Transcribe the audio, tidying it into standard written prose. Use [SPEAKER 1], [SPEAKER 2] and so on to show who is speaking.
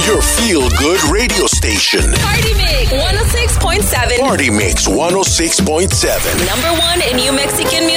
[SPEAKER 1] Your feel-good radio station.
[SPEAKER 2] Party Mix 106.7.
[SPEAKER 1] Party Mix 106.7.
[SPEAKER 2] Number one in New Mexican